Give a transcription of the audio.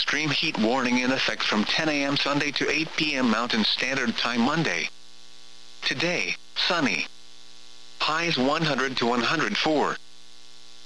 extreme heat warning in effect from 10 a.m. Sunday to 8 p.m. Mountain Standard Time Monday. Today, sunny. Highs 100 to 104.